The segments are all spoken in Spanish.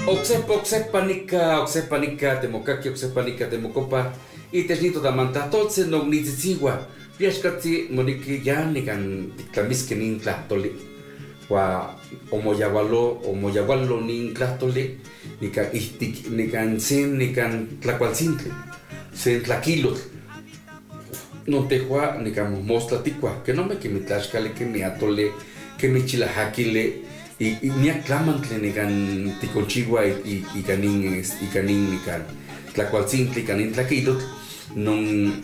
Oxepanica, temokaki, oxepanica, temocopa, y tesnito da mantatotse no nitziwa. Piashkatsi moniki ya nikan tlamisque nin tlahtoli. Wa omoyawalo nin tlahtoli, nikan ihtik, nikan sen, nikan tlacualcintle, sen tlaquilotl. No tehua nikan mostlaticua, que no me que mi tlaxcale, que mi atole, que mi chilajaquile. Y niak tlamantle nikan ticonchigua y canin nikan tlacualcintle, canin tlaquilotl, non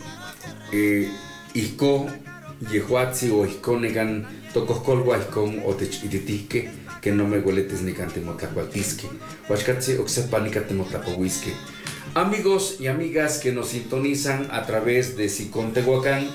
ihko yehuatzi o ihko nikan tocoscolwa ihkon o techititisque que no me hueletes nikan temotlacualtisque. Huachkatzi oxepa nikan temotlapohuisque. Amigos y amigas que nos sintonizan a través de Sicón Tehuacán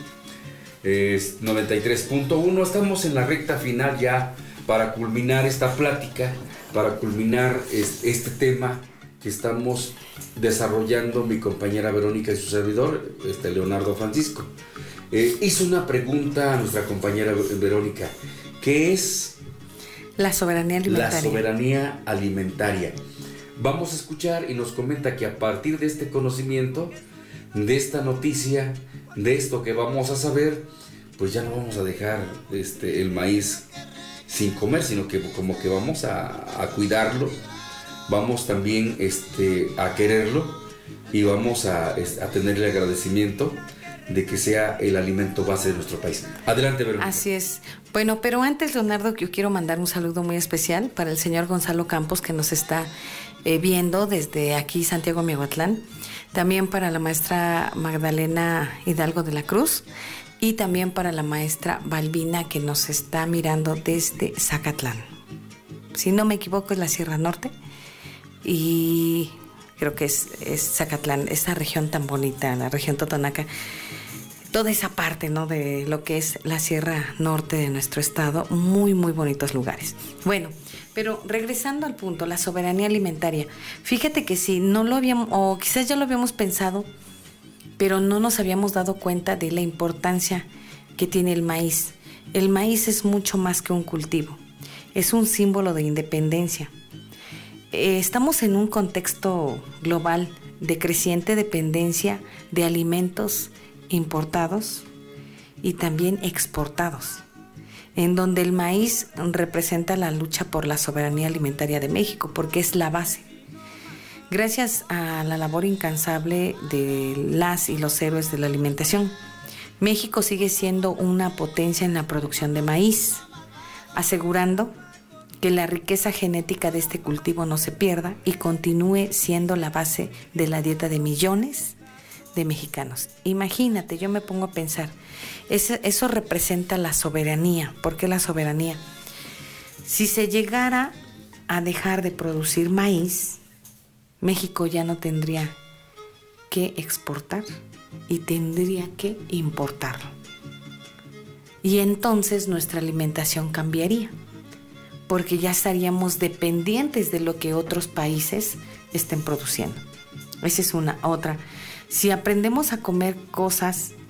93.1, estamos en la recta final ya para culminar esta plática, para culminar este tema que estamos desarrollando mi compañera Verónica y su servidor, Leonardo Francisco. Hizo una pregunta a nuestra compañera Verónica, ¿qué es la soberanía alimentaria? La soberanía alimentaria. Vamos a escuchar y nos comenta que a partir de este conocimiento, de esta noticia, de esto que vamos a saber, pues ya no vamos a dejar el maíz sin comer, sino que como que vamos a cuidarlo, vamos también a quererlo y vamos a tenerle agradecimiento de que sea el alimento base de nuestro país. Adelante, Verónica. Así es. Bueno, pero antes, Leonardo, yo quiero mandar un saludo muy especial para el señor Gonzalo Campos, que nos está viendo desde aquí, Santiago Miahuatlán, también para la maestra Magdalena Hidalgo de la Cruz, y también para la maestra Balbina, que nos está mirando desde Zacatlán. Si no me equivoco, es la Sierra Norte. Y creo que es Zacatlán, esa región tan bonita, la región Totonaca. Toda esa parte, ¿no?, de lo que es la Sierra Norte de nuestro estado. Muy, muy bonitos lugares. Bueno, pero regresando al punto, la soberanía alimentaria. Fíjate que si no lo habíamos, o quizás ya lo habíamos pensado, pero no nos habíamos dado cuenta de la importancia que tiene el maíz. El maíz es mucho más que un cultivo, es un símbolo de independencia. Estamos en un contexto global de creciente dependencia de alimentos importados y también exportados, en donde el maíz representa la lucha por la soberanía alimentaria de México, porque es la base. Gracias a la labor incansable de las y los héroes de la alimentación, México sigue siendo una potencia en la producción de maíz, asegurando que la riqueza genética de este cultivo no se pierda y continúe siendo la base de la dieta de millones de mexicanos. Imagínate, yo me pongo a pensar, eso representa la soberanía. ¿Por qué la soberanía? Si se llegara a dejar de producir maíz, México ya no tendría que exportar y tendría que importarlo. Y entonces nuestra alimentación cambiaría, porque ya estaríamos dependientes de lo que otros países estén produciendo. Esa es una. Otra, si aprendemos a comer cosas